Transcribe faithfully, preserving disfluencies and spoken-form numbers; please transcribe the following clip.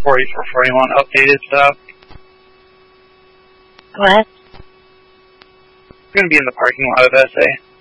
forty-four forty-one updated stop. What? We're going to be in the parking lot of S A.